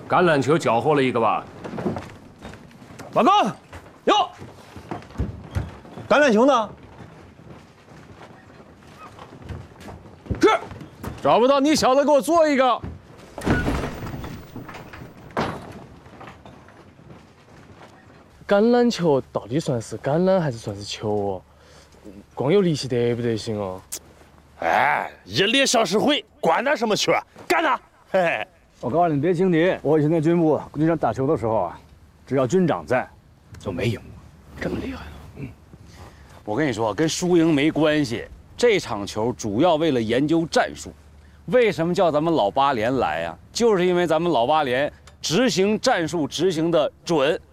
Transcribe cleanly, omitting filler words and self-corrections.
橄榄球缴获了一个吧？ 报告，哟，橄榄球呢？ 是，找不到你小子给我做一个。 橄榄球到底算是橄榄还是算是球哦？光有力气得不得行哦？ 哎，一力上市会，管他什么球，干他！嘿嘿。 我告诉你，别轻敌。我以前在军部军长打球的时候啊，只要军长在，就没赢过。 这么厉害了？ 我跟你说，跟输赢没关系。这场球主要为了研究战术。为什么叫咱们老八连来呀？就是因为咱们老八连执行战术执行的准，